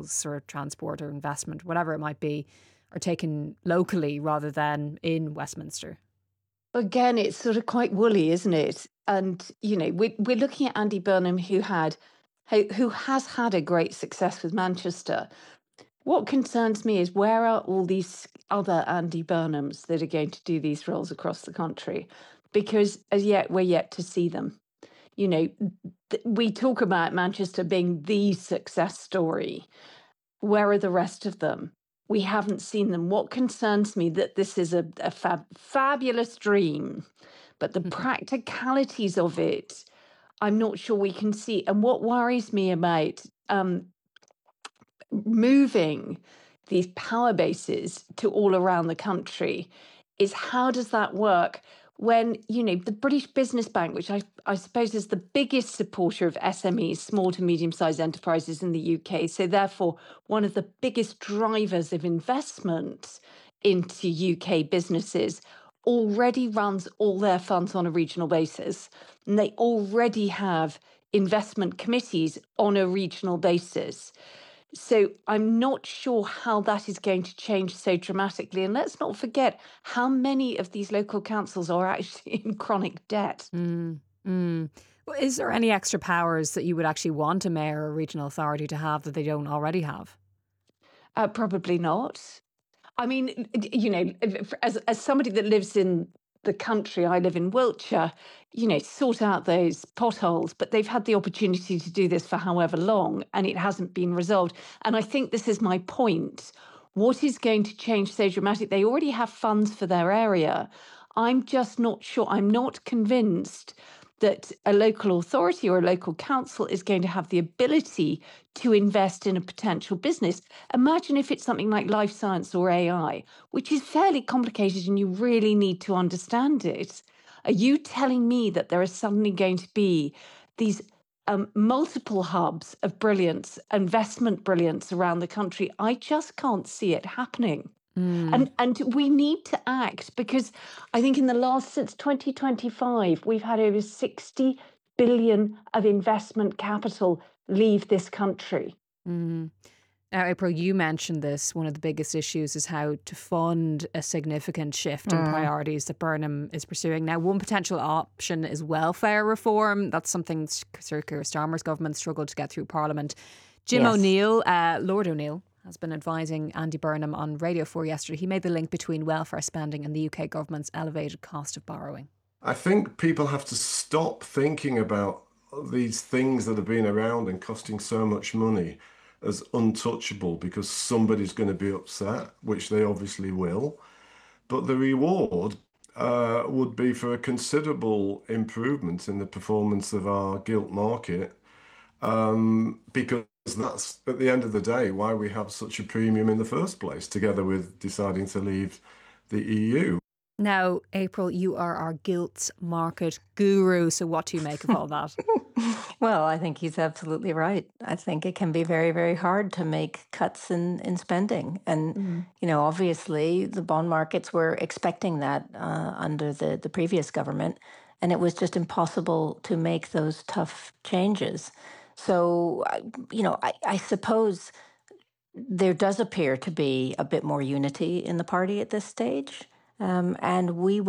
deals or transport or investment, whatever it might be, are taken locally rather than in Westminster. Again, it's sort of quite woolly, isn't it? And, we're looking at Andy Burnham, who has had a great success with Manchester. What concerns me is, where are all these other Andy Burnhams that are going to do these roles across the country? Because as yet, we're yet to see them. We talk about Manchester being the success story. Where are the rest of them? We haven't seen them. What concerns me, that this is a fabulous dream, but the practicalities of it, I'm not sure we can see. And what worries me about moving these power bases to all around the country is, how does that work when, the British Business Bank, which I suppose is the biggest supporter of SMEs, small to medium-sized enterprises in the UK, so therefore one of the biggest drivers of investment into UK businesses, already runs all their funds on a regional basis. And they already have investment committees on a regional basis. So I'm not sure how that is going to change so dramatically. And let's not forget how many of these local councils are actually in chronic debt. Well, is there any extra powers that you would actually want a mayor or regional authority to have that they don't already have? Probably not. I mean, as somebody that lives in the country, I live in Wiltshire, sort out those potholes, but they've had the opportunity to do this for however long, and it hasn't been resolved. And I think this is my point. What is going to change so dramatic? They already have funds for their area. I'm just not sure. I'm not convinced that a local authority or a local council is going to have the ability to invest in a potential business. Imagine if it's something like life science or AI, which is fairly complicated and you really need to understand it. Are you telling me that there is suddenly going to be these multiple hubs of brilliance, investment brilliance around the country? I just can't see it happening. And we need to act, because I think since 2025, we've had over 60 billion of investment capital leave this country. Now, April, you mentioned this. One of the biggest issues is how to fund a significant shift in priorities that Burnham is pursuing. Now, one potential option is welfare reform. That's something Sir Keir Starmer's government struggled to get through Parliament. Jim O'Neill, Lord O'Neill, has been advising Andy Burnham on Radio 4 yesterday. He made the link between welfare spending and the UK government's elevated cost of borrowing. I think people have to stop thinking about these things that have been around and costing so much money as untouchable because somebody's going to be upset, which they obviously will. But the reward would be for a considerable improvement in the performance of our gilt market, because that's, at the end of the day, why we have such a premium in the first place, together with deciding to leave the EU. Now, April, you are our gilt market guru. So what do you make of all that? Well, I think he's absolutely right. I think it can be very, very hard to make cuts in spending. And, obviously the bond markets were expecting that under the previous government. And it was just impossible to make those tough changes. So, I suppose there does appear to be a bit more unity in the party at this stage. And we